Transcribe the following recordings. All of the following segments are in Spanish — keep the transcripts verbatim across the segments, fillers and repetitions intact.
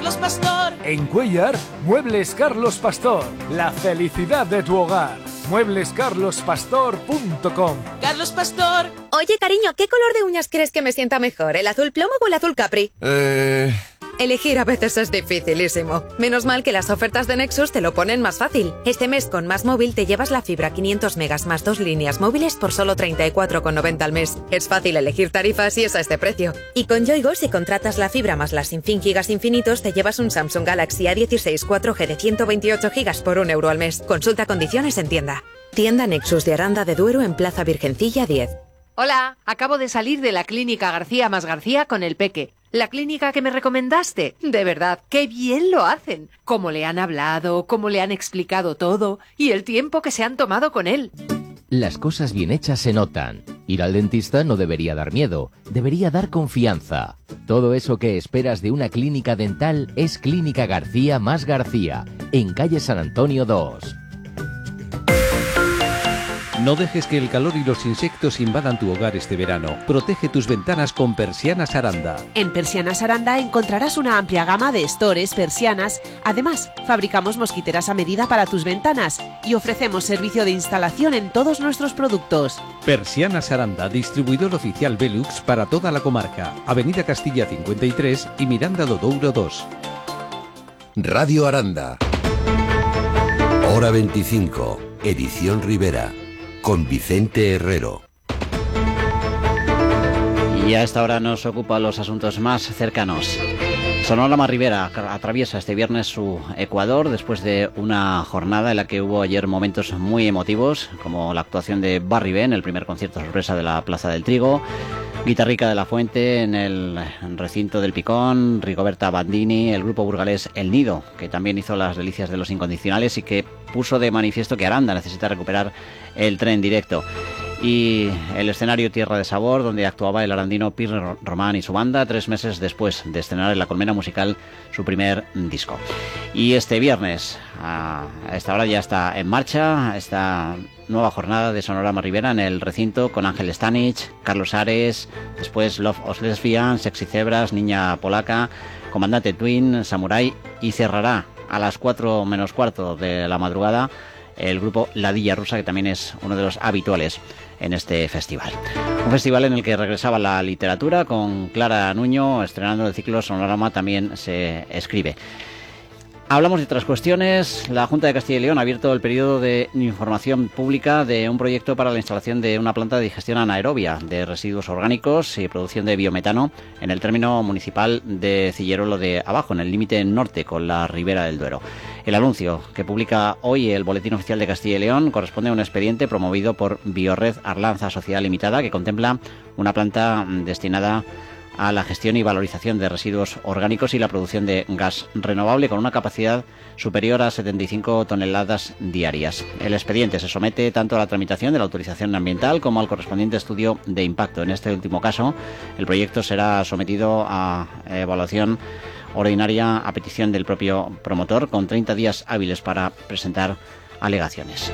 Carlos Pastor. En Cuéllar, Muebles Carlos Pastor. La felicidad de tu hogar. muebles carlos pastor punto com. Carlos Pastor. Oye, cariño, ¿qué color de uñas crees que me sienta mejor? ¿El azul plomo o el azul capri? Eh... Elegir a veces es dificilísimo. Menos mal que las ofertas de Nexus te lo ponen más fácil. Este mes con Más Móvil te llevas la fibra quinientos megas más dos líneas móviles por solo treinta y cuatro con noventa al mes. Es fácil elegir tarifas y es a este precio. Y con Yoigo, si contratas la fibra más las sin fin gigas infinitos, te llevas un Samsung Galaxy A dieciséis cuatro G de ciento veintiocho gigas por un euro al mes. Consulta condiciones en tienda. Tienda Nexus de Aranda de Duero en Plaza Virgencilla diez. Hola, acabo de salir de la clínica García más García con el Peque. La clínica que me recomendaste. De verdad, qué bien lo hacen. Cómo le han hablado, cómo le han explicado todo y el tiempo que se han tomado con él. Las cosas bien hechas se notan. Ir al dentista no debería dar miedo, debería dar confianza. Todo eso que esperas de una clínica dental es Clínica García más García, en calle San Antonio dos. No dejes que el calor y los insectos invadan tu hogar este verano. Protege tus ventanas con Persianas Aranda. En Persianas Aranda encontrarás una amplia gama de estores, persianas. Además, fabricamos mosquiteras a medida para tus ventanas y ofrecemos servicio de instalación en todos nuestros productos. Persianas Aranda, distribuidor oficial Velux para toda la comarca. Avenida Castilla cincuenta y tres y Miranda do Douro dos. Radio Aranda. Hora veinticinco. Edición Rivera. Con Vicente Herrero. Y a esta hora nos ocupa los asuntos más cercanos. Sonorama Rivera atraviesa este viernes su Ecuador después de una jornada en la que hubo ayer momentos muy emotivos, como la actuación de Barry Ben, el primer concierto sorpresa de la Plaza del Trigo, Guitarrica de la Fuente en el recinto del Picón, Rigoberta Bandini, el grupo burgalés El Nido, que también hizo las delicias de los incondicionales y que puso de manifiesto que Aranda necesita recuperar el tren directo. Y el escenario Tierra de Sabor, donde actuaba el arandino Pirre Román y su banda, tres meses después de estrenar en La Colmena Musical su primer disco. Y este viernes, a esta hora ya está en marcha esta nueva jornada de Sonorama Rivera en el recinto con Ángel Stanich, Carlos Ares, después Love of Lesbian, Sexy Zebras, Niña Polaca, Comandante Twin, Samurai, y cerrará a las cuatro menos cuarto de la madrugada el grupo Ladilla Rusa, que también es uno de los habituales en este festival. Un festival en el que regresaba la literatura con Clara Nuño, estrenando el ciclo Sonorama también se escribe. Hablamos de otras cuestiones. La Junta de Castilla y León ha abierto el periodo de información pública de un proyecto para la instalación de una planta de digestión anaerobia de residuos orgánicos y producción de biometano en el término municipal de Cilleruelo de Abajo, en el límite norte con la Ribera del Duero. El anuncio que publica hoy el Boletín Oficial de Castilla y León corresponde a un expediente promovido por Biored Arlanza Sociedad Limitada, que contempla una planta destinada a la gestión y valorización de residuos orgánicos y la producción de gas renovable con una capacidad superior a setenta y cinco toneladas diarias. El expediente se somete tanto a la tramitación de la autorización ambiental como al correspondiente estudio de impacto. En este último caso, el proyecto será sometido a evaluación ordinaria a petición del propio promotor, con treinta días hábiles para presentar alegaciones.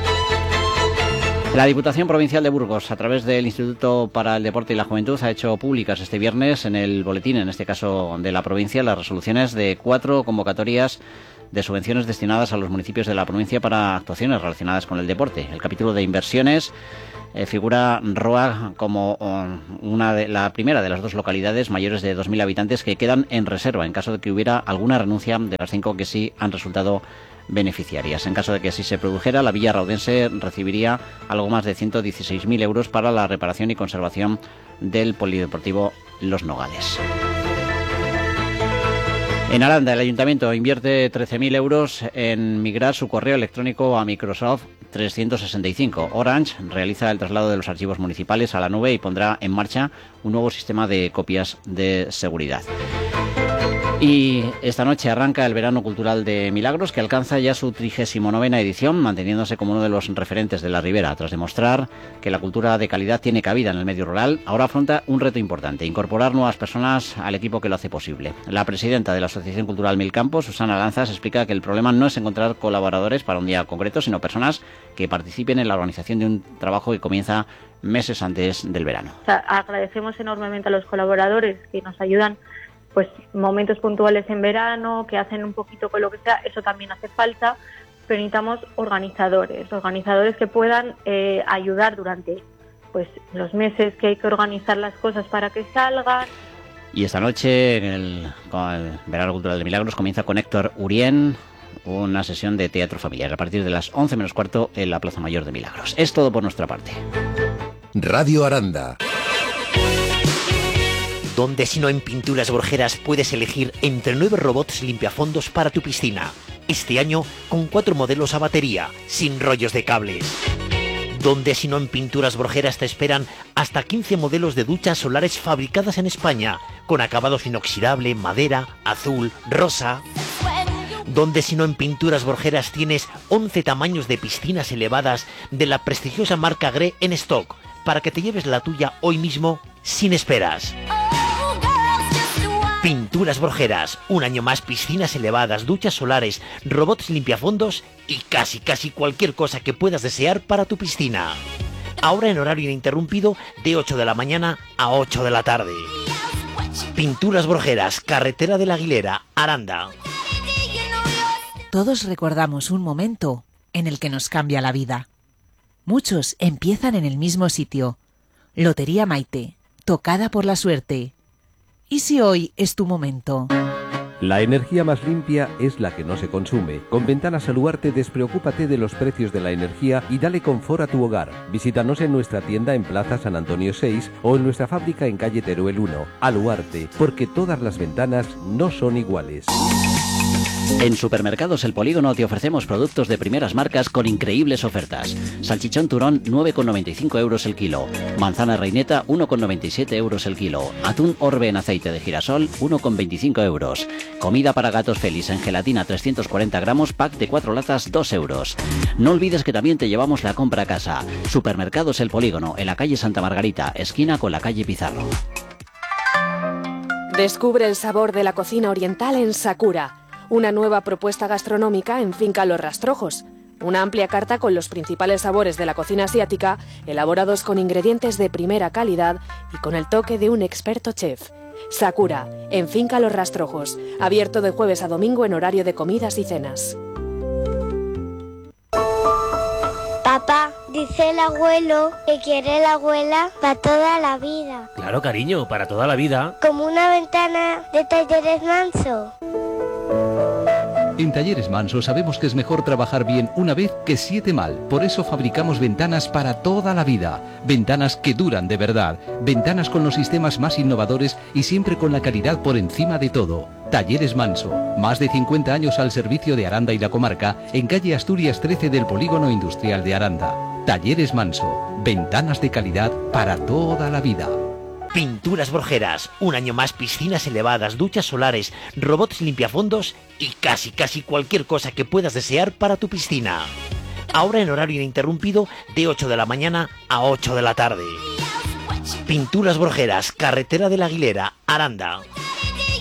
La Diputación Provincial de Burgos, a través del Instituto para el Deporte y la Juventud, ha hecho públicas este viernes en el boletín, en este caso de la provincia, las resoluciones de cuatro convocatorias de subvenciones destinadas a los municipios de la provincia para actuaciones relacionadas con el deporte. El capítulo de inversiones eh, figura Roa como um, una de, la primera de las dos localidades mayores de dos mil habitantes que quedan en reserva en caso de que hubiera alguna renuncia de las cinco que sí han resultado beneficiarias. En caso de que así se produjera, la Villa Raudense recibiría algo más de ciento dieciséis mil euros para la reparación y conservación del polideportivo Los Nogales. En Aranda, el Ayuntamiento invierte trece mil euros en migrar su correo electrónico a Microsoft trescientos sesenta y cinco. Orange realiza el traslado de los archivos municipales a la nube y pondrá en marcha un nuevo sistema de copias de seguridad. Y esta noche arranca el Verano Cultural de Milagros, que alcanza ya su trigésima novena edición, manteniéndose como uno de los referentes de la Ribera. Tras demostrar que la cultura de calidad tiene cabida en el medio rural, ahora afronta un reto importante: incorporar nuevas personas al equipo que lo hace posible. La presidenta de la Asociación Cultural Mil Campos, Susana Lanzas, explica que el problema no es encontrar colaboradores para un día concreto, sino personas que participen en la organización de un trabajo que comienza meses antes del verano. O sea, agradecemos enormemente a los colaboradores que nos ayudan pues momentos puntuales en verano, que hacen un poquito con lo que sea, eso también hace falta, pero necesitamos organizadores, organizadores que puedan eh, ayudar durante pues los meses que hay que organizar las cosas para que salgan. Y esta noche, en el, con el Verano Cultural de Milagros, comienza con Héctor Urien una sesión de teatro familiar a partir de las once menos cuarto en la Plaza Mayor de Milagros. Es todo por nuestra parte. Radio Aranda. Donde si no en Pinturas Borjeras puedes elegir entre nueve robots limpiafondos para tu piscina. Este año con cuatro modelos a batería, sin rollos de cables. Donde si no en Pinturas Borjeras te esperan hasta quince modelos de duchas solares fabricadas en España, con acabados inoxidable, madera, azul, rosa. Donde si no en Pinturas Borjeras tienes once tamaños de piscinas elevadas de la prestigiosa marca Gré en stock, para que te lleves la tuya hoy mismo sin esperas. Pinturas Borjeras, un año más piscinas elevadas, duchas solares, robots limpiafondos y casi casi cualquier cosa que puedas desear para tu piscina. Ahora en horario ininterrumpido de ocho de la mañana a ocho de la tarde. Pinturas Borjeras, carretera de la Aguilera, Aranda. Todos recordamos un momento en el que nos cambia la vida. Muchos empiezan en el mismo sitio. Lotería Maite, tocada por la suerte. ¿Y si hoy es tu momento? La energía más limpia es la que no se consume. Con Ventanas Aluarte despreocúpate de los precios de la energía y dale confort a tu hogar. Visítanos en nuestra tienda en Plaza San Antonio seis o en nuestra fábrica en calle Teruel uno. Aluarte, porque todas las ventanas no son iguales. En Supermercados El Polígono te ofrecemos productos de primeras marcas con increíbles ofertas. Salchichón turón nueve con noventa y cinco euros el kilo. Manzana reineta uno con noventa y siete euros el kilo. Atún Orbe en aceite de girasol uno con veinticinco euros. Comida para gatos Feliz en gelatina trescientos cuarenta gramos, pack de cuatro latas dos euros. No olvides que también te llevamos la compra a casa. Supermercados El Polígono en la calle Santa Margarita, esquina con la calle Pizarro. Descubre el sabor de la cocina oriental en Sakura. Una nueva propuesta gastronómica en Finca Los Rastrojos. Una amplia carta con los principales sabores de la cocina asiática, elaborados con ingredientes de primera calidad y con el toque de un experto chef. Sakura, en Finca Los Rastrojos. Abierto de jueves a domingo en horario de comidas y cenas. Papá, dice el abuelo que quiere la abuela para toda la vida. Claro, cariño, para toda la vida. Como una ventana de Talleres Manso. En Talleres Manso sabemos que es mejor trabajar bien una vez que siete mal. Por eso fabricamos ventanas para toda la vida. Ventanas que duran de verdad. Ventanas con los sistemas más innovadores y siempre con la calidad por encima de todo. Talleres Manso. Más de cincuenta años al servicio de Aranda y la comarca, en calle Asturias trece del Polígono Industrial de Aranda. Talleres Manso. Ventanas de calidad para toda la vida. Pinturas Borjeras, un año más piscinas elevadas, duchas solares, robots limpiafondos y casi casi cualquier cosa que puedas desear para tu piscina. Ahora en horario ininterrumpido de ocho de la mañana a ocho de la tarde. Pinturas Borjeras, carretera de la Aguilera, Aranda.